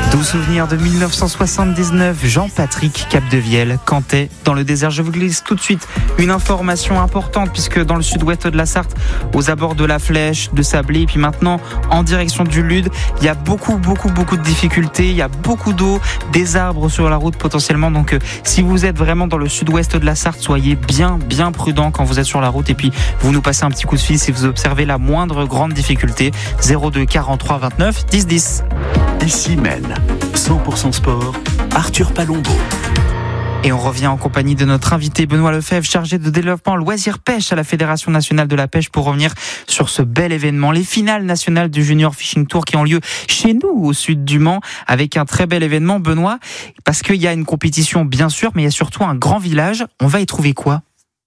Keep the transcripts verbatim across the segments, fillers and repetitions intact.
Doux souvenir de dix-neuf cent soixante-dix-neuf, Jean-Patrick Capdevielle cantait dans le désert. Je vous glisse tout de suite une information importante puisque dans le sud-ouest de la Sarthe, aux abords de la Flèche, de Sablé, et puis maintenant en direction du Lude, il y a beaucoup, beaucoup, beaucoup de difficultés. Il y a beaucoup d'eau, des arbres sur la route potentiellement. Donc euh, si vous êtes vraiment dans le sud-ouest de la Sarthe, soyez bien, bien prudent quand vous êtes sur la route. Et puis vous nous passez un petit coup de fil si vous observez la moindre grande difficulté. zéro deux quarante-trois vingt-neuf dix dix. Ici Maine, cent pour cent sport, Arthur Palombo. Et on revient en compagnie de notre invité Benoît Lefebvre, chargé de développement loisirs pêche à la Fédération nationale de la pêche, pour revenir sur ce bel événement, les finales nationales du Junior Fishing Tour qui ont lieu chez nous au sud du Mans, avec un très bel événement, Benoît, parce qu'il y a une compétition bien sûr, mais il y a surtout un grand village. On va y trouver quoi ?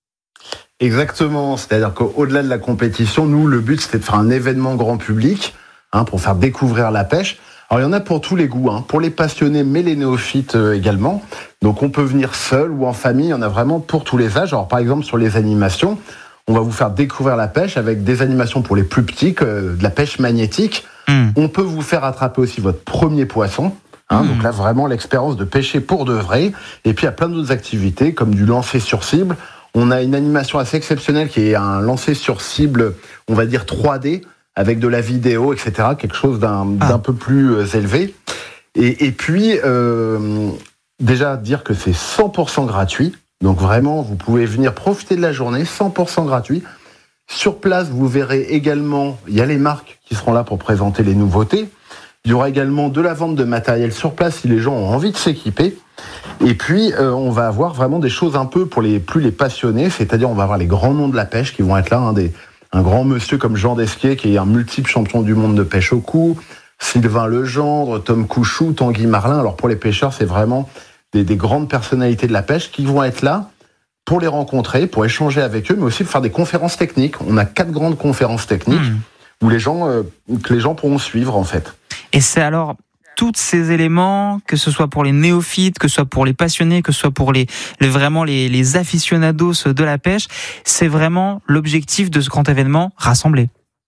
Exactement, c'est-à-dire qu'au-delà de la compétition, nous, le but c'était de faire un événement grand public, hein, pour faire découvrir la pêche. Alors il y en a pour tous les goûts, hein, pour les passionnés mais les néophytes euh, également. Donc on peut venir seul ou en famille, il y en a vraiment pour tous les âges. Alors par exemple sur les animations, on va vous faire découvrir la pêche avec des animations pour les plus petits, euh, de la pêche magnétique. Mmh. On peut vous faire attraper aussi votre premier poisson. Hein, mmh. Donc là vraiment l'expérience de pêcher pour de vrai. Et puis il y a plein d'autres activités comme du lancer sur cible. On a une animation assez exceptionnelle qui est un lancer sur cible, on va dire trois D, avec de la vidéo, et cetera, quelque chose d'un, ah. d'un peu plus euh, élevé. Et, et puis, euh, déjà dire que c'est cent pour cent gratuit. Donc vraiment, vous pouvez venir profiter de la journée, cent pour cent gratuit. Sur place, vous verrez également, il y a les marques qui seront là pour présenter les nouveautés. Il y aura également de la vente de matériel sur place si les gens ont envie de s'équiper. Et puis, euh, on va avoir vraiment des choses un peu pour les plus les passionnés, c'est-à-dire on va avoir les grands noms de la pêche qui vont être là, hein, des... un grand monsieur comme Jean Desquier, qui est un multiple champion du monde de pêche au cou, Sylvain Legendre, Tom Couchou, Tanguy Marlin. Alors pour les pêcheurs, c'est vraiment des, des grandes personnalités de la pêche qui vont être là pour les rencontrer, pour échanger avec eux, mais aussi pour faire des conférences techniques. On a quatre grandes conférences techniques mmh. où les gens, euh, que les gens pourront suivre en fait. Et c'est alors... tous ces éléments, que ce soit pour les néophytes, que ce soit pour les passionnés, que ce soit pour les, les vraiment les, les aficionados de la pêche, c'est vraiment l'objectif de ce grand événement, rassembler.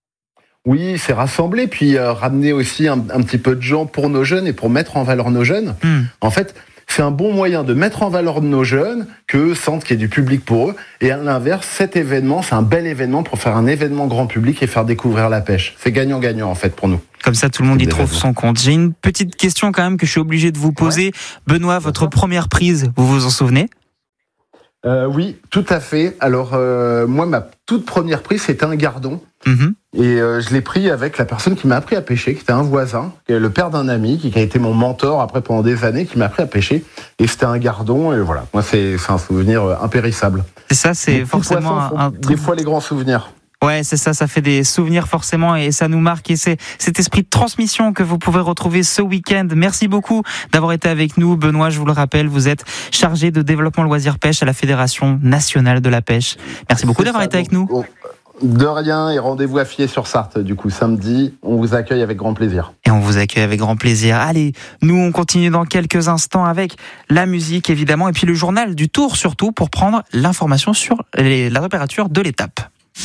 Oui, c'est rassembler, puis euh, ramener aussi un, un petit peu de gens pour nos jeunes et pour mettre en valeur nos jeunes. Mmh. En fait, c'est un bon moyen de mettre en valeur nos jeunes, qu'eux sentent qu'il y a du public pour eux. Et à l'inverse, cet événement, c'est un bel événement pour faire un événement grand public et faire découvrir la pêche. C'est gagnant-gagnant en fait pour nous. Comme ça, tout le monde y trouve son compte. J'ai une petite question quand même que je suis obligé de vous poser. Ouais. Benoît, votre première prise, vous vous en souvenez ? euh, Oui, tout à fait. Alors, euh, moi, ma toute première prise, c'était un gardon. Mmh. Et euh, je l'ai pris avec la personne qui m'a appris à pêcher, qui était un voisin, qui est le père d'un ami, qui a été mon mentor après pendant des années, qui m'a appris à pêcher. Et c'était un gardon, et voilà. Moi, c'est, c'est un souvenir impérissable. C'est ça, c'est les forcément un, un... Des fois, les grands souvenirs. Ouais, c'est ça, ça fait des souvenirs forcément et ça nous marque et c'est cet esprit de transmission que vous pouvez retrouver ce week-end. Merci beaucoup d'avoir été avec nous. Benoît, je vous le rappelle, vous êtes chargé de développement loisirs pêche à la Fédération nationale de la pêche. Merci beaucoup c'est d'avoir ça, été avec nous. Bon, de rien et rendez-vous à Fier-sur-Sarthe du coup samedi. On vous accueille avec grand plaisir. Et on vous accueille avec grand plaisir. Allez, nous on continue dans quelques instants avec la musique évidemment et puis le journal du Tour surtout pour prendre l'information sur les, la température de l'étape.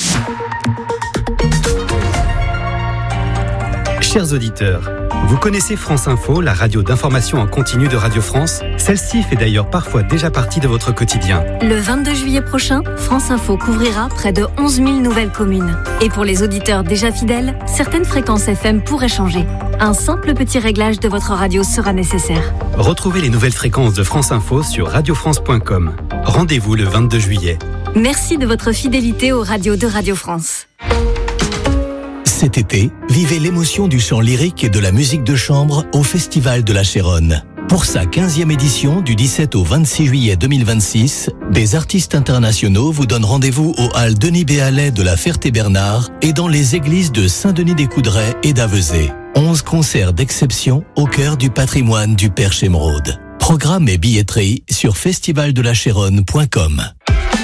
Chers auditeurs, vous connaissez France Info, la radio d'information en continu de Radio France ? Celle-ci fait d'ailleurs parfois déjà partie de votre quotidien. Le vingt-deux juillet prochain, France Info couvrira près de onze mille nouvelles communes. Et pour les auditeurs déjà fidèles, certaines fréquences F M pourraient changer. Un simple petit réglage de votre radio sera nécessaire. Retrouvez les nouvelles fréquences de France Info sur radio france point com. Rendez-vous le vingt-deux juillet. Merci de votre fidélité aux radios de Radio France. Cet été, vivez l'émotion du chant lyrique et de la musique de chambre au Festival de la Chéronne. Pour sa quinzième édition du dix-sept au vingt-six juillet deux mille vingt-six, des artistes internationaux vous donnent rendez-vous au hall Denis Béalet de la Ferté-Bernard et dans les églises de Saint-Denis-des-Coudrais et d'Avezé. onze concerts d'exception au cœur du patrimoine du Perche Émeraude. Programme et billetterie sur festival de la chéronne point com.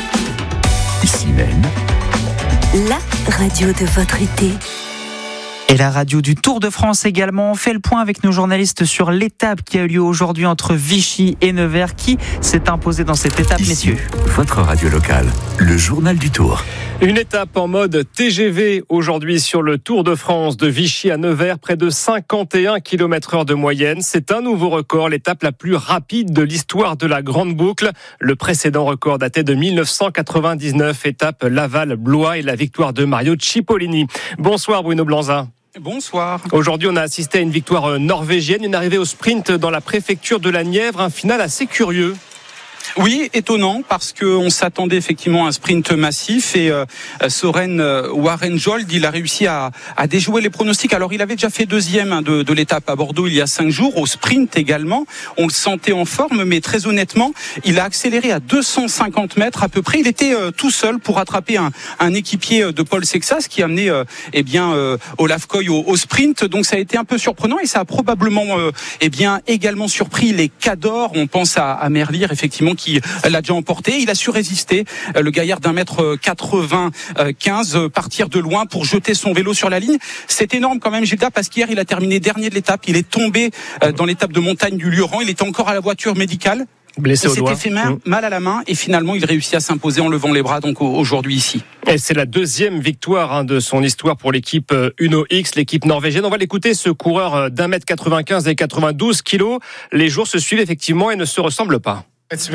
Ici même, la radio de votre été. Et la radio du Tour de France également. On fait le point avec nos journalistes sur l'étape qui a eu lieu aujourd'hui entre Vichy et Nevers. Qui s'est imposé dans cette étape, Ici, messieurs? votre radio locale, le journal du Tour. Une étape en mode T G V aujourd'hui sur le Tour de France de Vichy à Nevers, près de cinquante et un kilomètres heure de moyenne. C'est un nouveau record, l'étape la plus rapide de l'histoire de la Grande Boucle. Le précédent record datait de mille neuf cent quatre-vingt-dix-neuf, étape Laval-Blois et la victoire de Mario Cipollini. Bonsoir Bruno Blanza. Bonsoir. Aujourd'hui, on a assisté à une victoire norvégienne, une arrivée au sprint dans la préfecture de la Nièvre, un final assez curieux. Oui, étonnant parce qu'on s'attendait effectivement à un sprint massif et euh, Soren Warenjold, il a réussi à, à déjouer les pronostics. Alors il avait déjà fait deuxième hein, de, de l'étape à Bordeaux il y a cinq jours, au sprint également. On le sentait en forme, mais très honnêtement, il a accéléré à deux cent cinquante mètres à peu près. Il était euh, tout seul pour attraper un, un équipier de Paul Sexas qui a amené euh, eh bien euh, Olaf Koy au, au sprint. Donc ça a été un peu surprenant et ça a probablement euh, eh bien également surpris les cadors. On pense à, à Merlier effectivement qui l'a déjà emporté. Il a su résister, le gaillard d'un mètre quatre-vingt-quinze, partir de loin pour jeter son vélo sur la ligne. C'est énorme quand même, Gilda, parce qu'hier il a terminé dernier de l'étape. Il est tombé dans l'étape de montagne du Lioran. Il était encore à la voiture médicale. Blessé au doigt. Il s'était fait mal, mal à la main et finalement il réussit à s'imposer en levant les bras donc aujourd'hui ici. Et c'est la deuxième victoire hein, de son histoire pour l'équipe Uno X, l'équipe norvégienne. On va l'écouter, ce coureur d'un mètre quatre-vingt-quinze et quatre-vingt-douze kilos. Les jours se suivent effectivement et ne se ressemblent pas. C'est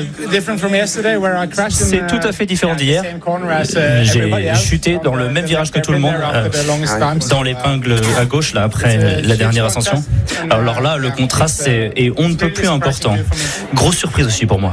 tout à fait différent d'hier. J'ai chuté dans le même virage que tout le monde, euh, dans l'épingle à gauche là après la dernière ascension. Alors là, le contraste est, est on ne peut plus important. Grosse surprise aussi pour moi.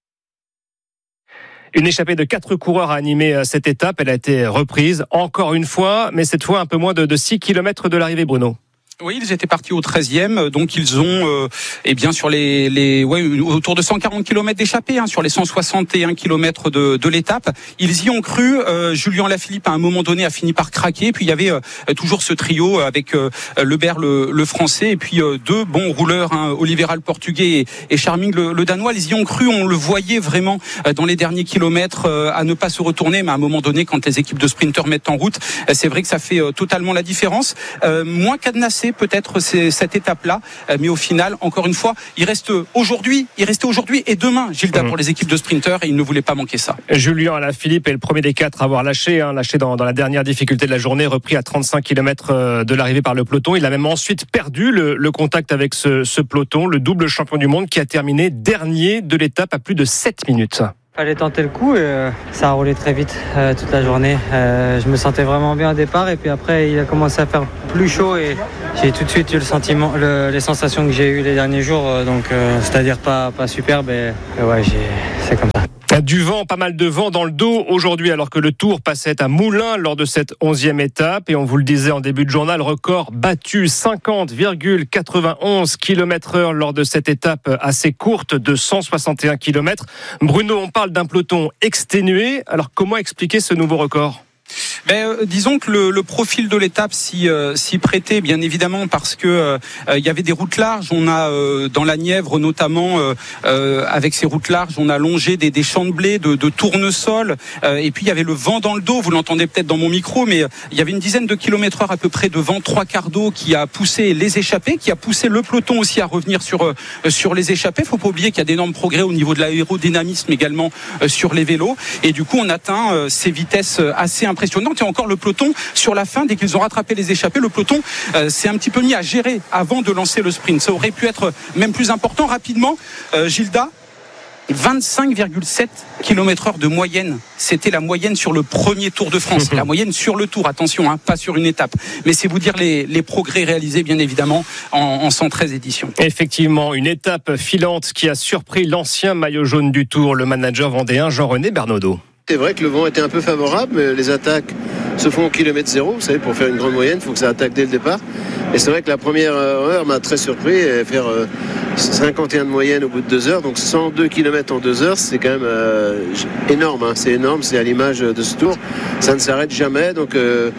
Une échappée de quatre coureurs a animé cette étape. Elle a été reprise encore une fois, mais cette fois un peu moins de, de six kilomètres de l'arrivée, Bruno. Oui, ils étaient partis au treizième, donc ils ont, euh, eh bien, sur les, les, ouais, autour de cent quarante kilomètres d'échappée, hein, sur les cent soixante et un kilomètres de, de l'étape. Ils y ont cru. Euh, Julien Lafilippe, à un moment donné, a fini par craquer. Puis il y avait euh, toujours ce trio avec euh, Lebert, le, le français, et puis euh, deux bons rouleurs, hein, Olivera le portugais et, et Charming le, le danois. Ils y ont cru. On le voyait vraiment euh, dans les derniers kilomètres euh, à ne pas se retourner. Mais à un moment donné, quand les équipes de sprinteurs mettent en route, euh, c'est vrai que ça fait euh, totalement la différence. Euh, moins cadenassé peut-être c'est cette étape-là, mais au final, encore une fois, il reste aujourd'hui, il restait aujourd'hui et demain, Gilda, mmh. pour les équipes de sprinteurs, et il ne voulait pas manquer ça. Julien Alaphilippe est le premier des quatre à avoir lâché, hein, lâché dans, dans la dernière difficulté de la journée, repris à trente-cinq kilomètres de l'arrivée par le peloton. Il a même ensuite perdu le, le contact avec ce, ce peloton, le double champion du monde qui a terminé dernier de l'étape à plus de sept minutes. Fallait tenter le coup et euh, ça a roulé très vite euh, toute la journée. Euh, je me sentais vraiment bien au départ et puis après il a commencé à faire plus chaud et j'ai tout de suite eu le sentiment, le, les sensations que j'ai eues les derniers jours, euh, donc euh, c'est-à-dire pas pas superbe et, et ouais j'ai, c'est comme ça. Du vent, pas mal de vent dans le dos aujourd'hui alors que le Tour passait à Moulins lors de cette onzième étape et on vous le disait en début de journal, record battu cinquante virgule quatre-vingt-onze kilomètres heure lors de cette étape assez courte de cent soixante et un kilomètres. Bruno, on parle d'un peloton exténué, alors comment expliquer ce nouveau record ? Ben, euh, disons que le, le profil de l'étape s'y, euh, s'y prêtait bien évidemment parce que euh, il y avait des routes larges. On a euh, dans la Nièvre notamment euh, euh, avec ces routes larges, on a longé des, des champs de blé, de, de tournesol euh, et puis il y avait le vent dans le dos. Vous l'entendez peut-être dans mon micro, mais euh, il y avait une dizaine de kilomètres heure à peu près de vent trois quarts d'eau qui a poussé les échappés, qui a poussé le peloton aussi à revenir sur euh, sur les échappés. Faut pas oublier qu'il y a d'énormes progrès au niveau de l'aérodynamisme également euh, sur les vélos et du coup on atteint euh, ces vitesses assez impressionnantes. Et encore le peloton sur la fin, dès qu'ils ont rattrapé les échappés, le peloton euh, s'est un petit peu mis à gérer avant de lancer le sprint. Ça aurait pu être même plus important. Rapidement, euh, Gilda, vingt-cinq virgule sept kilomètres heure de moyenne. C'était la moyenne sur le premier Tour de France. La moyenne sur le Tour, attention, hein, pas sur une étape. Mais c'est vous dire les, les progrès réalisés, bien évidemment, en, en cent treize éditions. Effectivement, une étape filante qui a surpris l'ancien maillot jaune du Tour, le manager vendéen Jean-René Bernaudot. C'est vrai que le vent était un peu favorable, mais les attaques se font au kilomètre zéro. Vous savez, pour faire une grande moyenne, il faut que ça attaque dès le départ. Et c'est vrai que la première heure m'a très surpris. Et faire cinquante et un de moyenne au bout de deux heures, donc cent deux kilomètres en deux heures, c'est quand même euh, énorme. Hein. C'est énorme, c'est à l'image de ce Tour. Ça ne s'arrête jamais. Donc euh,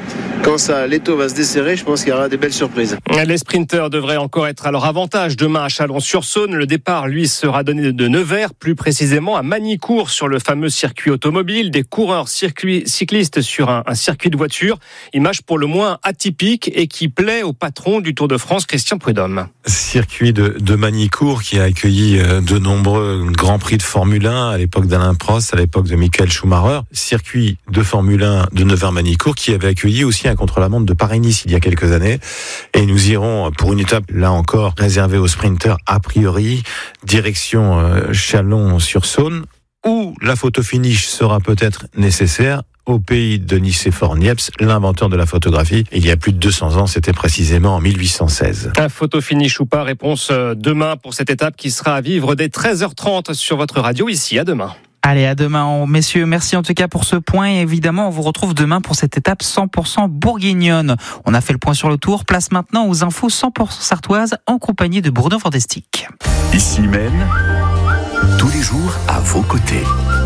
quand ça, l'étau va se desserrer, je pense qu'il y aura des belles surprises. Les sprinteurs devraient encore être à leur avantage demain à Chalon-sur-Saône. Le départ, lui, sera donné de Nevers, plus précisément à Magny-Cours, sur le fameux circuit automobile. Des coureurs circuit, cyclistes sur un, un circuit de voiture. Image pour le moins atypique et qui plaît au patron du Tour de France, Christian Prudhomme. Circuit de, de Magny-Cours qui a accueilli de nombreux grands prix de Formule un à l'époque d'Alain Prost, à l'époque de Michael Schumacher. Circuit de Formule un de Nevers-Magny-Cours qui avait accueilli aussi un contre-la-montre de Paris-Nice il y a quelques années. Et nous irons pour une étape, là encore, réservée aux sprinteurs a priori, direction euh, Chalon-sur-Saône, où la photo finish sera peut-être nécessaire au pays de Nicéphore Niepce, l'inventeur de la photographie. Il y a plus de deux cents ans, c'était précisément en mille huit cent seize. Un photo finish ou pas, réponse demain pour cette étape qui sera à vivre dès treize heures trente sur votre radio ici. À demain. Allez, à demain, messieurs. Merci en tout cas pour ce point. Et évidemment, on vous retrouve demain pour cette étape cent pour cent bourguignonne. On a fait le point sur le tour. Place maintenant aux infos cent pour cent sartoises en compagnie de Bruno Fantastique. Ici Maine, tous les jours à vos côtés.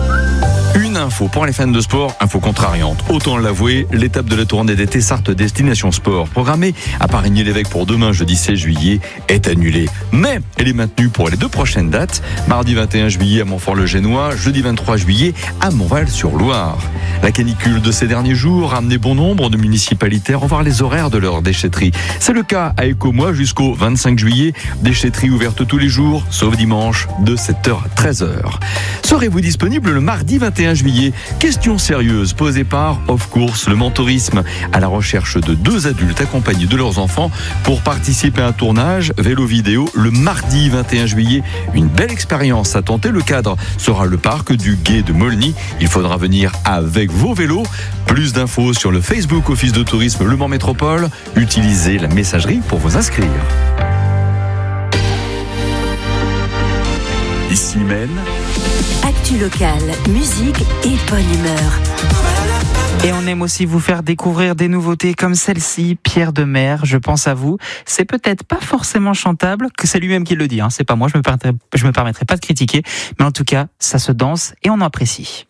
Une info pour les fans de sport, info contrariante. Autant l'avouer, l'étape de la tournée d'été Sarthe Destination Sport, programmée à Parigny-l'Évêque pour demain, jeudi seize juillet, est annulée. Mais elle est maintenue pour les deux prochaines dates. Mardi vingt et un juillet à Montfort-le-Génois, jeudi vingt-trois juillet à Montval-sur-Loire. La canicule de ces derniers jours a amené bon nombre de municipalités à revoir les horaires de leur déchetterie. C'est le cas à Écomois jusqu'au vingt-cinq juillet. Déchetterie ouverte tous les jours, sauf dimanche, de sept heures à treize heures. Serez-vous disponible le mardi vingt et un juillet? Question sérieuse posée par Off Course, le mentorisme, à la recherche de deux adultes accompagnés de leurs enfants pour participer à un tournage vélo vidéo le mardi vingt et un juillet. Une belle expérience à tenter. Le cadre sera le parc du Gué de Molny. Il faudra venir avec vos vélos. Plus d'infos sur le Facebook Office de tourisme Le Mans Métropole. Utilisez la messagerie pour vous inscrire. Ici Maine. Actu locale, musique et bonne humeur. Et on aime aussi vous faire découvrir des nouveautés comme celle-ci, Pierre de Mer, je pense à vous. C'est peut-être pas forcément chantable, que c'est lui-même qui le dit, hein. C'est pas moi, je me permettrai, je me permettrai pas de critiquer, mais en tout cas, ça se danse et on apprécie.